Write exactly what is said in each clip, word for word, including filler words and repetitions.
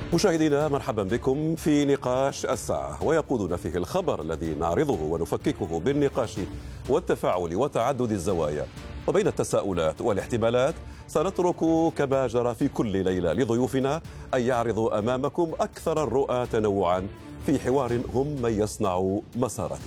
مشاهدينا مرحبا بكم في نقاش الساعة، ويقودنا فيه الخبر الذي نعرضه ونفككه بالنقاش والتفاعل وتعدد الزوايا. وبين التساؤلات والاحتمالات سنترك كما جرى في كل ليلة لضيوفنا أن يعرضوا أمامكم أكثر الرؤى تنوعا في حوار هم من يصنع مسارته.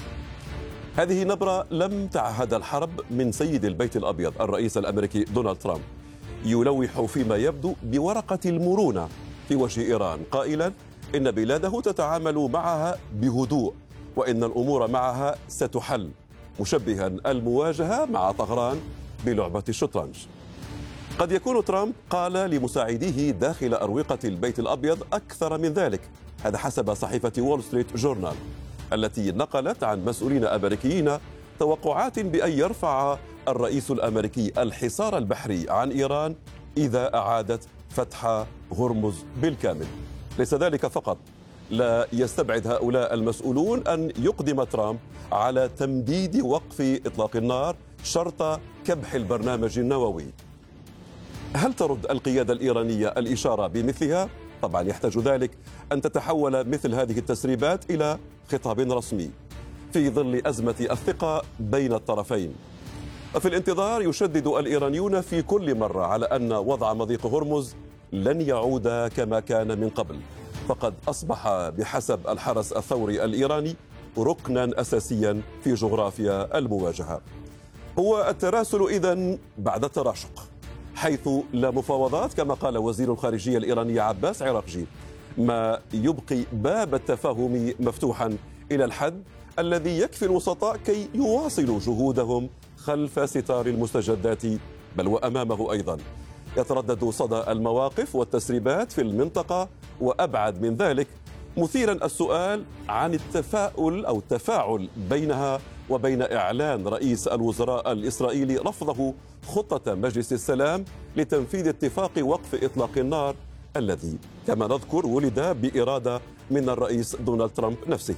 هذه نبرة لم تعهد الحرب من سيد البيت الأبيض الرئيس الأمريكي دونالد ترامب، يلوح فيما يبدو بورقة المرونة في وجه إيران، قائلا إن بلاده تتعامل معها بهدوء وإن الأمور معها ستحل، مشبها المواجهة مع طهران بلعبة الشطرنج. قد يكون ترامب قال لمساعديه داخل أروقة البيت الأبيض أكثر من ذلك، هذا حسب صحيفة وول ستريت جورنال التي نقلت عن مسؤولين أمريكيين توقعات بأن يرفع الرئيس الأمريكي الحصار البحري عن إيران إذا أعادت فتح هرمز بالكامل. ليس ذلك فقط، لا يستبعد هؤلاء المسؤولون أن يقدم ترامب على تمديد وقف إطلاق النار شرط كبح البرنامج النووي. هل ترد القيادة الإيرانية الإشارة بمثلها؟ طبعا يحتاج ذلك أن تتحول مثل هذه التسريبات إلى خطاب رسمي في ظل أزمة الثقة بين الطرفين. وفي الانتظار يشدد الإيرانيون في كل مرة على أن وضع مضيق هرمز لن يعود كما كان من قبل، فقد أصبح بحسب الحرس الثوري الإيراني ركنا أساسيا في جغرافيا المواجهة. هو التراسل إذن بعد التراشق، حيث لا مفاوضات كما قال وزير الخارجية الإيراني عباس عراقجي، ما يبقي باب التفاهم مفتوحا إلى الحد الذي يكفي الوسطاء كي يواصلوا جهودهم خلف ستار المستجدات بل وأمامه أيضا. يتردد صدى المواقف والتسريبات في المنطقة وأبعد من ذلك، مثيرا السؤال عن التفاؤل أو التفاعل بينها وبين إعلان رئيس الوزراء الإسرائيلي رفضه خطة مجلس السلام لتنفيذ اتفاق وقف إطلاق النار الذي كما نذكر ولد بإرادة من الرئيس دونالد ترامب نفسه.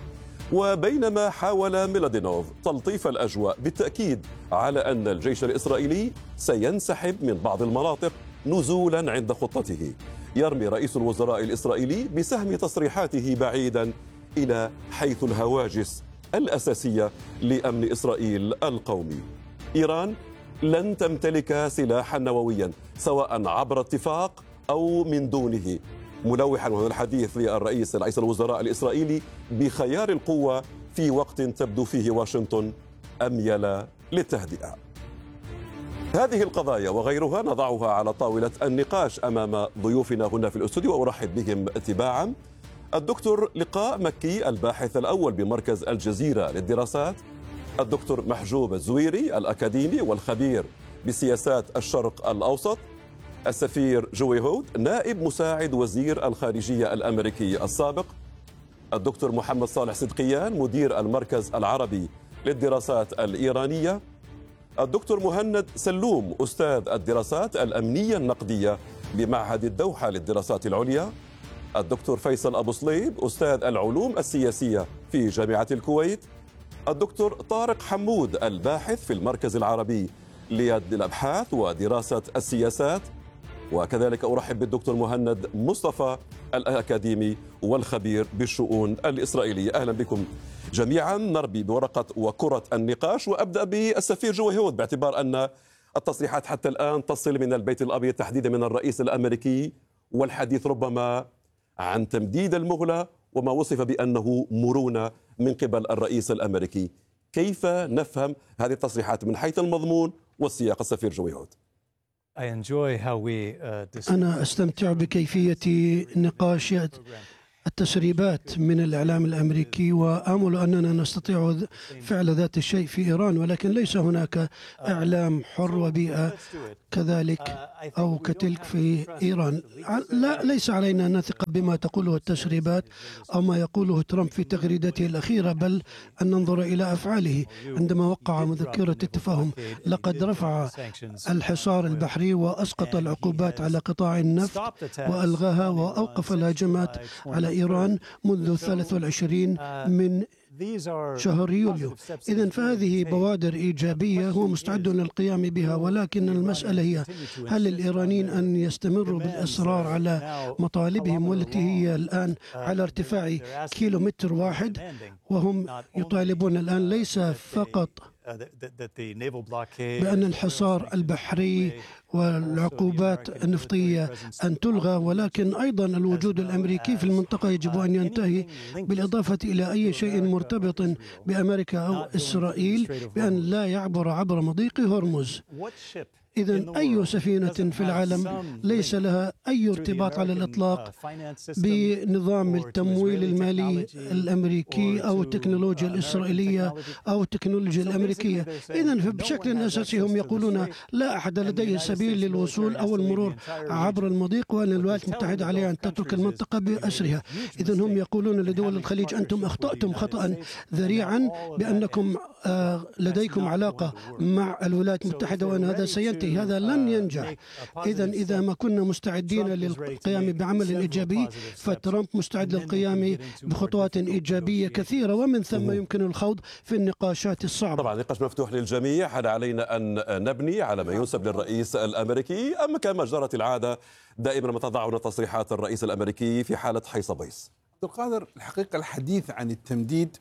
وبينما حاول ميلادينوف تلطيف الأجواء بالتأكيد على أن الجيش الإسرائيلي سينسحب من بعض المناطق نزولا عند خطته، يرمي رئيس الوزراء الإسرائيلي بسهم تصريحاته بعيدا إلى حيث الهواجس الأساسية لأمن إسرائيل القومي. إيران لن تمتلك سلاحا نوويا سواء عبر اتفاق أو من دونه، ملوحا وهو الحديث للرئيس رئيس الوزراء الإسرائيلي بخيار القوة في وقت تبدو فيه واشنطن أميل للتهدئة. هذه القضايا وغيرها نضعها على طاولة النقاش أمام ضيوفنا هنا في الاستوديو، وأرحب بهم تباعا. الدكتور لقاء مكي الباحث الأول بمركز الجزيرة للدراسات، الدكتور محجوب الزويري الأكاديمي والخبير بسياسات الشرق الأوسط، السفير جوي هود نائب مساعد وزير الخارجية الأمريكي السابق، الدكتور محمد صالح صدقيان مدير المركز العربي للدراسات الإيرانية، الدكتور مهند سلوم أستاذ الدراسات الأمنية النقدية بمعهد الدوحة للدراسات العليا، الدكتور فيصل أبو صليب أستاذ العلوم السياسية في جامعة الكويت، الدكتور طارق حمود الباحث في المركز العربي للأبحاث ودراسة السياسات، وكذلك أرحب بالدكتور مهند مصطفى الأكاديمي والخبير بالشؤون الإسرائيلية. أهلا بكم جميعا. نربي بورقة وكرة النقاش، وأبدأ بالسفير جوي هود باعتبار أن التصريحات حتى الآن تصل من البيت الأبيض تحديدا من الرئيس الأمريكي، والحديث ربما عن تمديد المهلة وما وصف بأنه مرونة من قبل الرئيس الأمريكي. كيف نفهم هذه التصريحات من حيث المضمون والسياق؟ السفير جوي هود. أنا أستمتع بكيفية نقاش التسريبات من الإعلام الأمريكي، وآمل أننا نستطيع فعل ذات الشيء في إيران، ولكن ليس هناك إعلام حر وبيئة كذلك أو كتلك في إيران. لا، ليس علينا أن نثق بما تقوله التسريبات أو ما يقوله ترامب في تغريدته الأخيرة، بل أن ننظر إلى أفعاله. عندما وقع مذكرة التفاهم لقد رفع الحصار البحري وأسقط العقوبات على قطاع النفط وألغاها، وأوقف الهجمات على إيران منذ الثالث والعشرين من شهر يوليو. إذن فهذه بوادر إيجابية هو مستعد للقيام بها، ولكن المسألة هي هل للإيرانيين أن يستمروا بالإصرار على مطالبهم والتي هي الآن على ارتفاع كيلومتر واحد، وهم يطالبون الآن ليس فقط بأن الحصار البحري والعقوبات النفطية أن تلغى، ولكن أيضا الوجود الأمريكي في المنطقة يجب أن ينتهي، بالإضافة إلى أي شيء مرتبط بأمريكا أو إسرائيل بأن لا يعبر عبر مضيق هرمز. إذن أي سفينة في العالم ليس لها أي ارتباط على الإطلاق بنظام التمويل المالي الأمريكي أو التكنولوجيا الإسرائيلية أو التكنولوجيا الأمريكية. إذن بشكل أساسي هم يقولون لا أحد لديه سبيل للوصول أو المرور عبر المضيق، وأن الولايات المتحدة عليها أن تترك المنطقة بأسرها. إذن هم يقولون لدول الخليج أنتم أخطأتم خطأ ذريعا بأنكم لديكم علاقة مع الولايات المتحدة وأن هذا سينتهي. هذا لن ينجح. إذن إذا ما كنا مستعدين للقيام بعمل إيجابي، فترامب مستعد للقيام بخطوات إيجابية كثيرة، ومن ثم يمكن الخوض في النقاشات الصعبة. طبعا النقاش مفتوح للجميع. هل علينا أن نبني على ما ينسب للرئيس الأمريكي، أم كما جرت العادة دائما ما تضعنا تصريحات الرئيس الأمريكي في حالة حيص بيص؟ عبد القادر، الحقيقة الحديث عن التمديد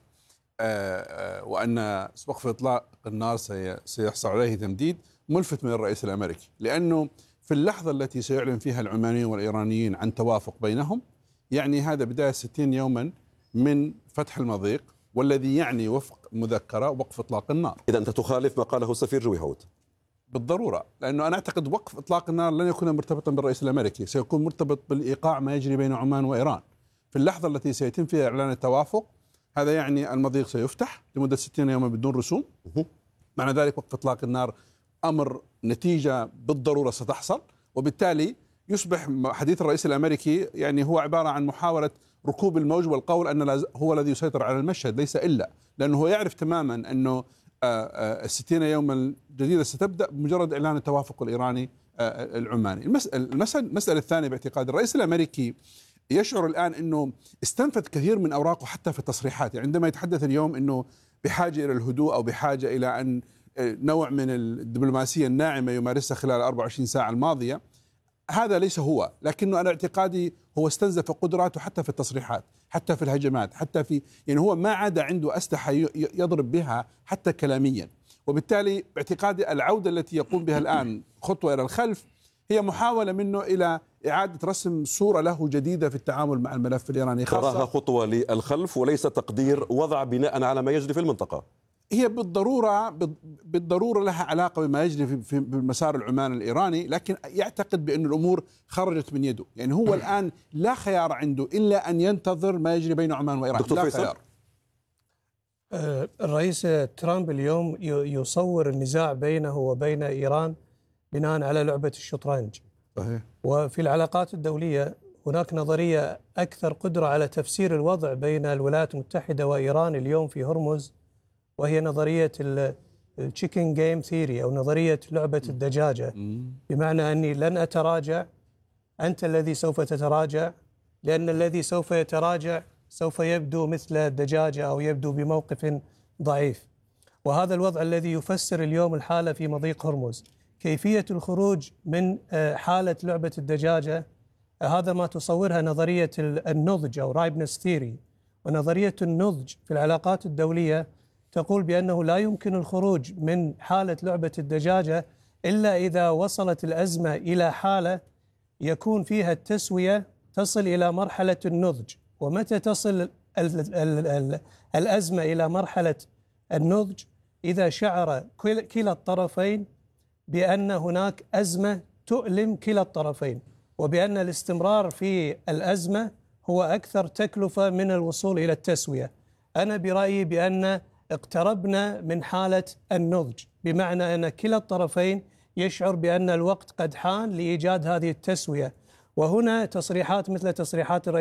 وأن وقف إطلاق النار سيحصل عليه تمديد ملفت من الرئيس الأمريكي، لأنه في اللحظة التي سيعلن فيها العمانيين والإيرانيين عن توافق بينهم، يعني هذا بداية ستين يوما من فتح المضيق، والذي يعني وفق مذكرة وقف إطلاق النار. إذا أنت تخالف ما قاله السفير جوي هوت؟ بالضرورة، لأنه أنا أعتقد وقف إطلاق النار لن يكون مرتبطا بالرئيس الأمريكي، سيكون مرتبط بالإيقاع ما يجري بين عمان وإيران. في اللحظة التي سيتم فيها إعلان التوافق، هذا يعني المضيق سيفتح لمدة ستين يوما بدون رسوم. معنى ذلك وقف إطلاق النار أمر نتيجة بالضرورة ستحصل، وبالتالي يصبح حديث الرئيس الأمريكي يعني هو عبارة عن محاولة ركوب الموج والقول أن هو الذي يسيطر على المشهد، ليس إلا، لأنه هو يعرف تماما أنه الستين يوما الجديدة ستبدأ بمجرد إعلان التوافق الإيراني العماني. المسألة, المسألة الثانية باعتقاد الرئيس الأمريكي يشعر الآن أنه استنفذ كثير من أوراقه حتى في التصريحات، يعني عندما يتحدث اليوم أنه بحاجة إلى الهدوء أو بحاجة إلى أن نوع من الدبلوماسية الناعمة يمارسها خلال أربع وعشرين ساعة الماضية، هذا ليس هو، لكنه أنا اعتقادي هو استنزف قدراته حتى في التصريحات، حتى في الهجمات، حتى في يعني هو ما عاد عنده أسلحة يضرب بها حتى كلاميا. وبالتالي باعتقادي العودة التي يقوم بها الآن خطوة إلى الخلف هي محاولة منه إلى إعادة رسم صورة له جديدة في التعامل مع الملف الإيراني. تراها خطوة للخلف وليس تقدير وضع بناء على ما يجري في المنطقة؟ هي بالضرورة بالضرورة لها علاقة بما يجري في في المسار العماني الإيراني، لكن يعتقد بأن الأمور خرجت من يده، يعني هو الآن لا خيار عنده إلا أن ينتظر ما يجري بين عمان وإيران. دكتور لا فيصل؟ خيار. الرئيس ترامب اليوم يصور النزاع بينه وبين إيران بناء على لعبة الشطرنج. صحيح. وفي العلاقات الدولية هناك نظرية أكثر قدرة على تفسير الوضع بين الولايات المتحدة وإيران اليوم في هرمز، وهي نظرية التشيكن جيم ثيري أو نظرية لعبة الدجاجة، بمعنى أني لن أتراجع، أنت الذي سوف تتراجع، لأن الذي سوف يتراجع سوف يبدو مثل الدجاجة أو يبدو بموقف ضعيف. وهذا الوضع الذي يفسر اليوم الحالة في مضيق هرمز. كيفية الخروج من حالة لعبة الدجاجة هذا ما تصورها نظرية النضج أو رايبنس ثيري. ونظرية النضج في العلاقات الدولية تقول بأنه لا يمكن الخروج من حالة لعبة الدجاجة إلا إذا وصلت الأزمة إلى حالة يكون فيها التسوية تصل إلى مرحلة النضج. ومتى تصل ال ال ال ال الأزمة إلى مرحلة النضج؟ إذا شعر كلا الطرفين بأن هناك أزمة تؤلم كلا الطرفين، وبأن الاستمرار في الأزمة هو أكثر تكلفة من الوصول إلى التسوية. أنا برأيي بأن اقتربنا من حالة النضج، بمعنى أن كلا الطرفين يشعر بأن الوقت قد حان لإيجاد هذه التسوية. وهنا تصريحات مثل تصريحات الرئيس